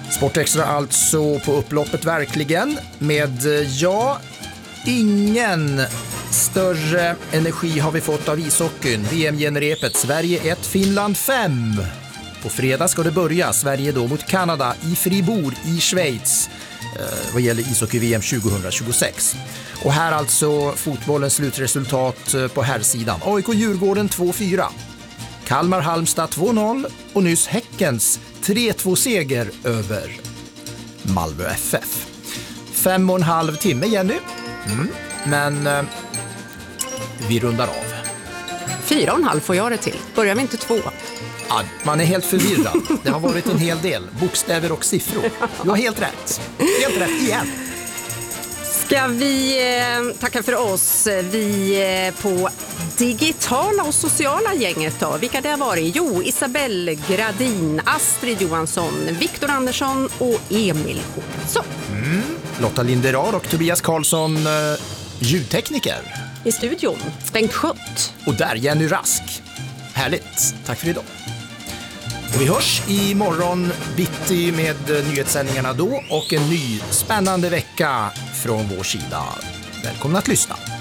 Sportextra alltså på upploppet verkligen med, ingen större energi har vi fått av ishockeyn. VM-genrepet Sverige 1, Finland 5. På fredag ska det börja. Sverige då mot Kanada i Fribourg i Schweiz vad gäller ishockey-VM 2026. Och här alltså fotbollens slutresultat på herrsidan. AIK Djurgården 2-4. Kalmar Halmstad 2-0 och nyss Häckens 3-2-seger över Malmö FF. 5,5 timme, Jenny. Men vi rundar av. 4,5 får jag det till. Börjar vi inte 2? Ja, man är helt förvirrad. Det har varit en hel del bokstäver och siffror. Du har helt rätt. Helt rätt igen. Ska vi tacka för oss? Vi på digitala och sociala gänget då. Vilka det har varit? Jo, Isabelle Gradin, Astrid Johansson, Viktor Andersson och Emil Olsson. Lotta Linderar och Tobias Karlsson, ljudtekniker. I studion, Bengt Schött. Och där Jenny Rask. Härligt. Tack för idag. Och vi hörs imorgon bitti med nyhetssändningarna då och en ny spännande vecka från vår sida. Välkomna att lyssna.